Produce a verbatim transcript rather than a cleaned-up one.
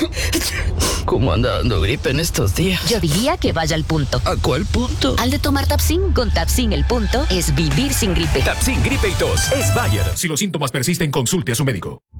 ¿Cómo anda dando gripe en estos días? Yo diría que vaya al punto. ¿A cuál punto? Al de tomar Tapsin. Con Tapsin el punto es vivir sin gripe. Tapsin, gripe y tos. Es Bayer. Si los síntomas persisten, consulte a su médico.